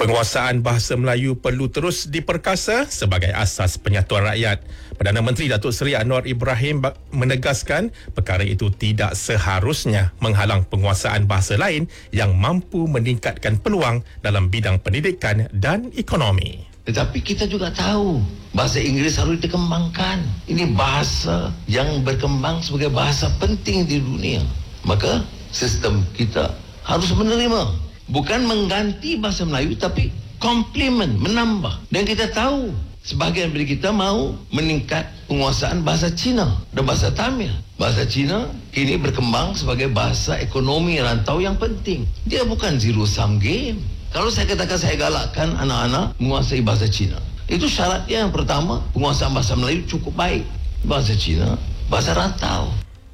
Penguasaan bahasa Melayu perlu terus diperkasa sebagai asas penyatuan rakyat. Perdana Menteri Datuk Seri Anwar Ibrahim menegaskan perkara itu tidak seharusnya menghalang penguasaan bahasa lain yang mampu meningkatkan peluang dalam bidang pendidikan dan ekonomi. Tetapi kita juga tahu bahasa Inggeris harus dikembangkan. Ini bahasa yang berkembang sebagai bahasa penting di dunia. Maka sistem kita harus menerima. Bukan mengganti bahasa Melayu, tapi komplement, menambah. Dan kita tahu, sebahagian dari kita mau meningkat penguasaan bahasa Cina dan bahasa Tamil. Bahasa Cina kini berkembang sebagai bahasa ekonomi rantau yang penting. Dia bukan zero sum game. Kalau saya katakan saya galakkan anak-anak menguasai bahasa Cina, itu syaratnya yang pertama, penguasaan bahasa Melayu cukup baik. Bahasa Cina, bahasa rantau.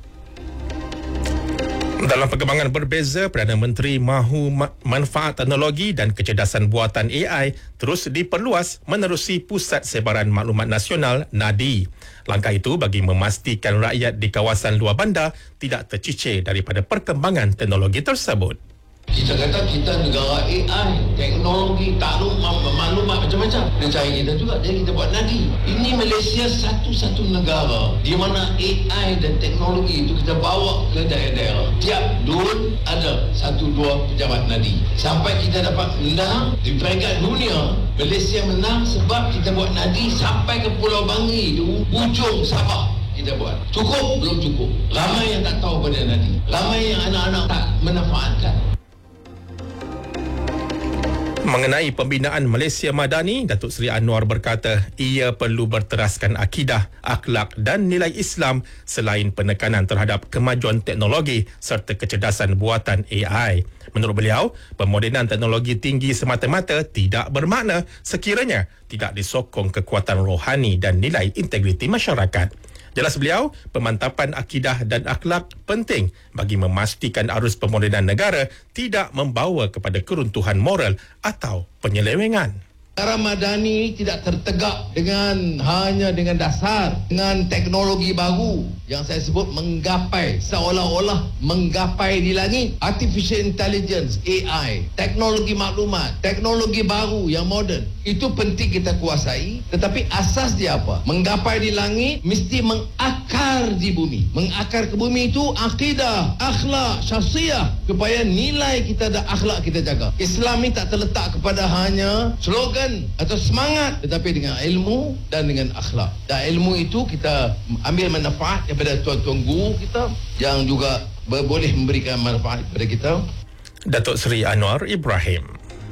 Dalam perkembangan berbeza, Perdana Menteri mahu manfaat teknologi dan kecerdasan buatan AI terus diperluas menerusi Pusat Sebaran Maklumat Nasional (NADI). Langkah itu bagi memastikan rakyat di kawasan luar bandar tidak tercicir daripada perkembangan teknologi tersebut. Kita kata kita negara AI, teknologi, maklumat macam-macam. Dan cara kita juga, jadi kita buat NADI. Ini Malaysia satu-satu negara di mana AI dan teknologi itu kita bawa ke daerah-daerah. Tiap dun ada 1-2 pejabat NADI. Sampai kita dapat menang di peringkat dunia. Malaysia menang sebab kita buat NADI sampai ke Pulau Bangi, di ujung Sabah. Kita buat. Cukup? Belum cukup. Ramai yang tak tahu pada NADI. Ramai yang anak-anak tak memanfaatkan. Mengenai pembinaan Malaysia Madani, Datuk Seri Anwar berkata ia perlu berteraskan akidah, akhlak dan nilai Islam selain penekanan terhadap kemajuan teknologi serta kecerdasan buatan AI. Menurut beliau, pemodenan teknologi tinggi semata-mata tidak bermakna sekiranya tidak disokong kekuatan rohani dan nilai integriti masyarakat. Jelas beliau, pemantapan akidah dan akhlak penting bagi memastikan arus pemodenan negara tidak membawa kepada keruntuhan moral atau penyelewengan. Negara Madani tidak tertegak hanya dengan dasar, dengan teknologi baru yang saya sebut menggapai, seolah-olah menggapai di langit. Artificial Intelligence, AI, teknologi maklumat, teknologi baru yang moden. Itu penting kita kuasai, tetapi asas dia apa? Menggapai di langit, mesti mengakar di bumi. Mengakar ke bumi itu akidah, akhlak, syakhsiyah, supaya nilai kita dan akhlak kita jaga. Islam ini tak terletak kepada hanya slogan atau semangat, tetapi dengan ilmu dan dengan akhlak. Dan ilmu itu kita ambil manfaat daripada tuan-tuan guru kita yang juga boleh memberikan manfaat kepada kita. Datuk Seri Anwar Ibrahim.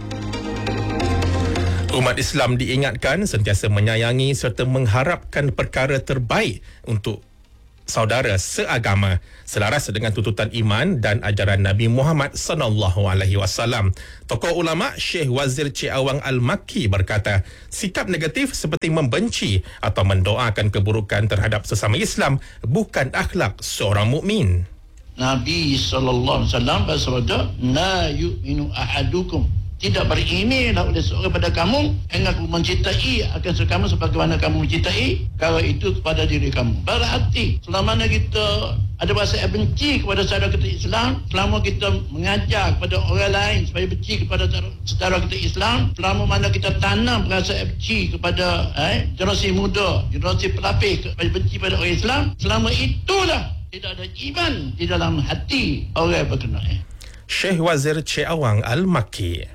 Umat Islam diingatkan sentiasa menyayangi serta mengharapkan perkara terbaik untuk saudara seagama selaras dengan tuntutan iman dan ajaran Nabi Muhammad sallallahu alaihi wasallam. Tokoh ulama Syekh Wazir Cik Awang Al-Makki berkata, sikap negatif seperti membenci atau mendoakan keburukan terhadap sesama Islam bukan akhlak seorang mukmin. Nabi sallallahu alaihi wasallam bersabda, "La yu'minu ahadukum." Tidak berimanlah oleh seorang pada kamu hingga kamu mencintai akan kamu sebagaimana kamu mencintai kalau itu kepada diri kamu. Berarti selama kita ada rasa benci kepada saudara kita Islam, selama kita mengajar kepada orang lain supaya benci kepada saudara kita Islam, selama mana kita tanam rasa benci kepada generasi muda, generasi pelapis supaya benci pada orang Islam, selama itulah tidak ada iman di dalam hati orang berkenaan. Syekh Wazir Cik Awang Al-Makki.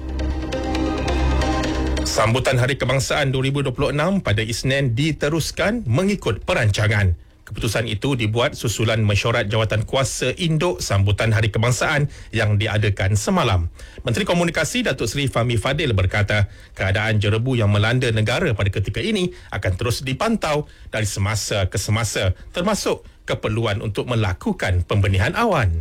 Sambutan Hari Kebangsaan 2026 pada Isnin diteruskan mengikut perancangan. Keputusan itu dibuat susulan mesyuarat jawatan kuasa induk sambutan Hari Kebangsaan yang diadakan semalam. Menteri Komunikasi Datuk Seri Fahmi Fadil berkata, keadaan jerebu yang melanda negara pada ketika ini akan terus dipantau dari semasa ke semasa, termasuk keperluan untuk melakukan pembenihan awan.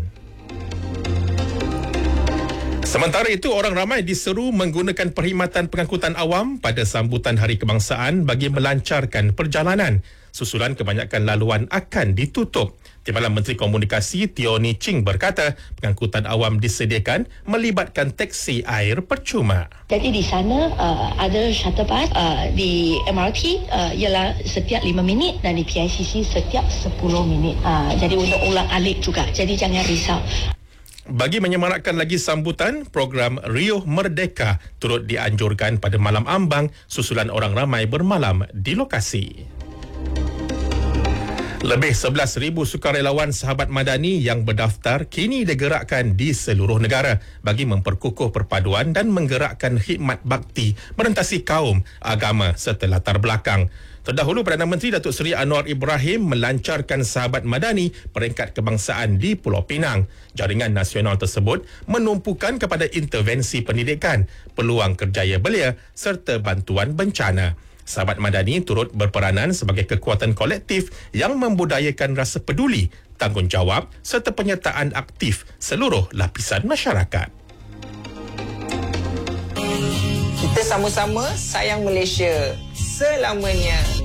Sementara itu, orang ramai diseru menggunakan perkhidmatan pengangkutan awam pada sambutan Hari Kebangsaan bagi melancarkan perjalanan. Susulan kebanyakan laluan akan ditutup. Timbalan Menteri Komunikasi Teo Ni Ching berkata, pengangkutan awam disediakan melibatkan teksi air percuma. Jadi di sana ada shuttle bus, di MRT ialah setiap 5 minit dan di PICC setiap 10 minit. Jadi untuk ulang alik juga. Jadi jangan risau. Bagi menyemarakkan lagi sambutan, program Rio Merdeka turut dianjurkan pada malam ambang susulan orang ramai bermalam di lokasi. Lebih 11,000 sukarelawan sahabat madani yang berdaftar kini digerakkan di seluruh negara bagi memperkukuh perpaduan dan menggerakkan khidmat bakti merentasi kaum, agama serta latar belakang. Terdahulu, Perdana Menteri Datuk Seri Anwar Ibrahim melancarkan Sahabat Madani peringkat kebangsaan di Pulau Pinang. Jaringan nasional tersebut menumpukan kepada intervensi pendidikan, peluang kerjaya belia serta bantuan bencana. Sahabat Madani turut berperanan sebagai kekuatan kolektif yang membudayakan rasa peduli, tanggungjawab serta penyertaan aktif seluruh lapisan masyarakat. Kita sama-sama sayang Malaysia selamanya.